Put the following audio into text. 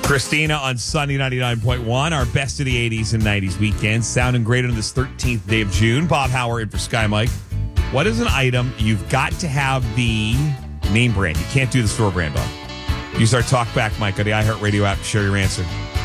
Christina on Sunday 99.1, our best of the 80s and 90s weekend. Sounding great on this 13th day of June. Bob Hauer in for Sky Mike. What is an item you've got to have the name brand? You can't do the store brand, Bob. Use our Talk Back Mike on the iHeartRadio app to share your answer.